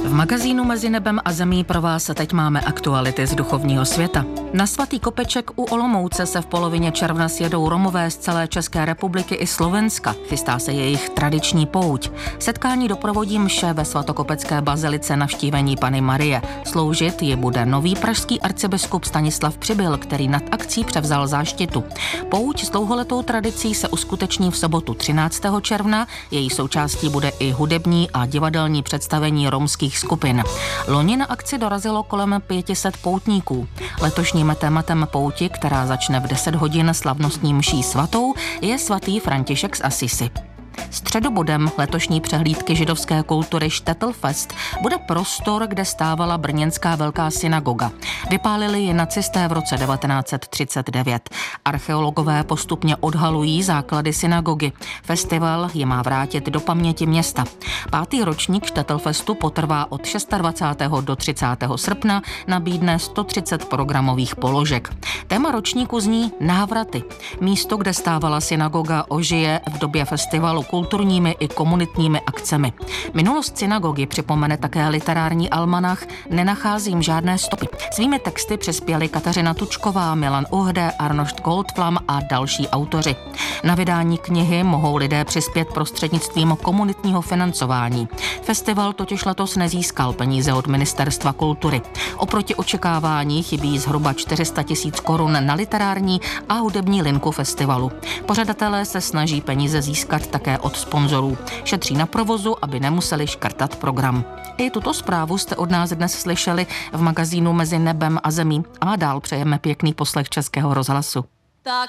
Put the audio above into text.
V magazínu Mezi nebem a zemí pro vás teď máme aktuality z duchovního světa. Na svatý kopeček u Olomouce se v polovině června sjedou Romové z celé České republiky i Slovenska. Chystá se jejich tradiční pouť. Setkání doprovodí mše ve svatokopecké bazilice Navštívení Panny Marie. Sloužit ji bude nový pražský arcibiskup Stanislav Přibyl, který nad akcí převzal záštitu. Pouť s dlouholetou tradicí se uskuteční v sobotu 13. června. Její součástí bude i hudební a divadelní představení romských skupin. Loni na akci dorazilo kolem 500 poutníků. Letošním tématem pouti, která začne v 10 hodin slavnostní mší svatou, je svatý František z Assisi. Středobodem letošní přehlídky židovské kultury Štetl-fest bude prostor, kde stávala brněnská velká synagoga. Vypálili ji nacisté v roce 1939. Archeologové postupně odhalují základy synagogy. Festival je má vrátit do paměti města. 5. ročník Štetl-festu potrvá od 26. do 30. srpna, nabídne 130 programových položek. Téma ročníku zní návraty. Místo, kde stávala synagoga, ožije v době festivalu kulturními i komunitními akcemi. Minulost synagogy připomene také literární almanach Nenacházím žádné stopy. Svými texty přispěli Kateřina Tučková, Milan Uhde, Arnošt Goldflam a další autoři. Na vydání knihy mohou lidé přispět prostřednictvím komunitního financování. Festival totiž letos nezískal peníze od Ministerstva kultury. Oproti očekávání chybí zhruba 400 000 korun na literární a hudební linku festivalu. Pořadatelé se snaží peníze získat také od sponzorů. Šetří na provozu, aby nemuseli škrtat program. I tuto zprávu jste od nás dnes slyšeli v magazínu Mezi nebem a zemí a dál přejeme pěkný poslech Českého rozhlasu.